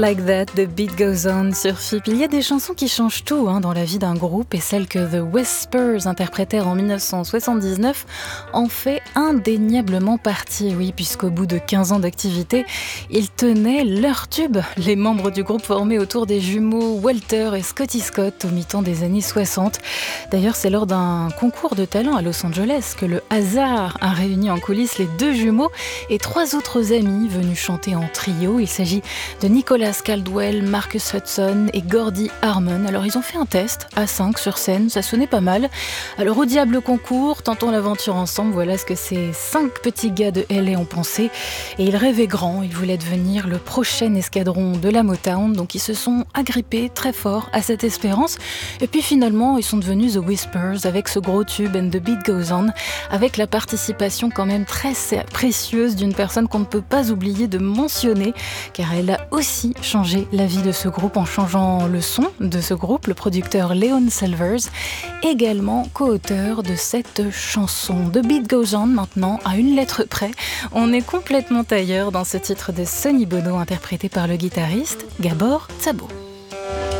Like That, The Beat Goes On sur FIP. Il y a des chansons qui changent tout dans la vie d'un groupe et celle que The Whispers interprétèrent en 1979 en fait indéniablement partie. Oui, puisqu'au bout de 15 ans d'activité, ils tenaient leur tube. Les membres du groupe formés autour des jumeaux Walter et Scotty Scott au mi-temps des années 60. D'ailleurs, c'est lors d'un concours de talent à Los Angeles que le hasard a réuni en coulisses les deux jumeaux et trois autres amis venus chanter en trio. Il s'agit de Nicholas Caldwell, Marcus Hudson et Gordy Harmon. Alors ils ont fait un test à 5 sur scène, ça sonnait pas mal. Alors au diable concours, tentons l'aventure ensemble, voilà ce que ces 5 petits gars de LA ont pensé. Et ils rêvaient grand, ils voulaient devenir le prochain escadron de la Motown, donc ils se sont agrippés très fort à cette espérance. Et puis finalement, ils sont devenus The Whispers avec ce gros tube And the Beat Goes On, avec la participation quand même très précieuse d'une personne qu'on ne peut pas oublier de mentionner, car elle a aussi changé la vie de ce groupe en changeant le son de ce groupe, le producteur Leon Silvers, également co-auteur de cette chanson. The Beat Goes On maintenant, à une lettre près. On est complètement ailleurs dans ce titre de Sonny Bono interprété par le guitariste Gabor Szabo.